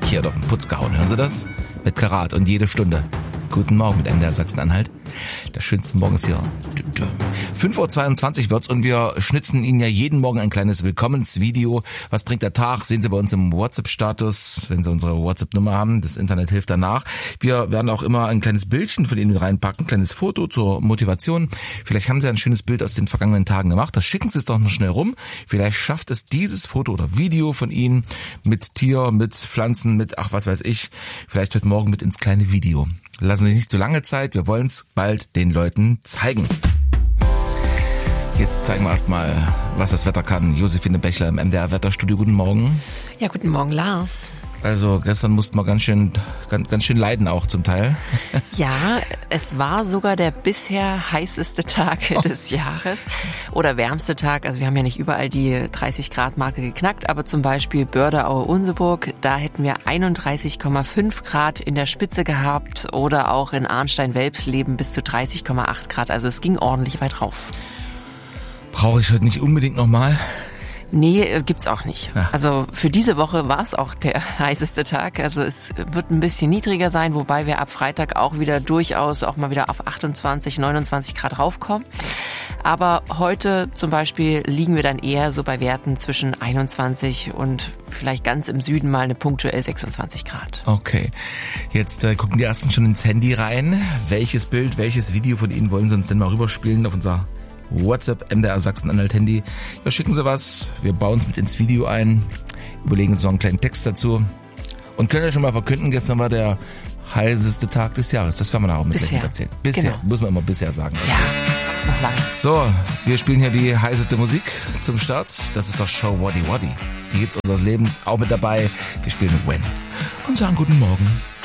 Hier hat auf den Putz gehauen, hören Sie das? Mit Karat und jede Stunde. Guten Morgen mit MDR Sachsen-Anhalt. Der schönste Morgen ist hier. 5.22 Uhr wird's und wir schnitzen Ihnen ja jeden Morgen ein kleines Willkommensvideo. Was bringt der Tag? Sehen Sie bei uns im WhatsApp-Status, wenn Sie unsere WhatsApp-Nummer haben. Das Internet hilft danach. Wir werden auch immer ein kleines Bildchen von Ihnen reinpacken, ein kleines Foto zur Motivation. Vielleicht haben Sie ein schönes Bild aus den vergangenen Tagen gemacht. Das schicken Sie es doch noch schnell rum. Vielleicht schafft es dieses Foto oder Video von Ihnen mit Tier, mit Pflanzen, mit was weiß ich. Vielleicht heute Morgen mit ins kleine Video. Lassen Sie sich nicht zu lange Zeit. Wir wollen es bald den Leuten zeigen. Jetzt zeigen wir erstmal, was das Wetter kann. Josephine Bechler im MDR Wetterstudio. Guten Morgen. Ja, guten Morgen, Lars. Also gestern mussten wir ganz schön leiden auch zum Teil. Ja, es war sogar der bisher heißeste Tag des Jahres oder wärmste Tag. Also wir haben ja nicht überall die 30-Grad-Marke geknackt, aber zum Beispiel Börde-Aue-Unseburg, da hätten wir 31,5 Grad in der Spitze gehabt oder auch in Arnstein-Welbsleben bis zu 30,8 Grad. Also es ging ordentlich weit rauf. Brauche ich heute nicht unbedingt nochmal? Nee, gibt's auch nicht. Ja. Also für diese Woche war es auch der heißeste Tag. Also es wird ein bisschen niedriger sein, wobei wir ab Freitag auch wieder durchaus auch mal wieder auf 28, 29 Grad raufkommen. Aber heute zum Beispiel liegen wir dann eher so bei Werten zwischen 21 und vielleicht ganz im Süden mal eine punktuell 26 Grad. Okay, jetzt gucken die Ersten schon ins Handy rein. Welches Bild, welches Video von Ihnen wollen Sie uns denn mal rüberspielen auf unser WhatsApp, MDR Sachsen-Anhalt Handy? Ja, schicken Sie was, wir bauen es mit ins Video ein, überlegen uns noch einen kleinen Text dazu und können ja schon mal verkünden, gestern war der heißeste Tag des Jahres. Das werden wir nachher mit erzählen. Bisher, genau. Muss man immer bisher sagen. Ja, ist noch lange. So, wir spielen hier die heißeste Musik zum Start. Das ist doch Show Waddy Waddy. Die Hits unseres Lebens auch mit dabei. Wir spielen When und sagen guten Morgen.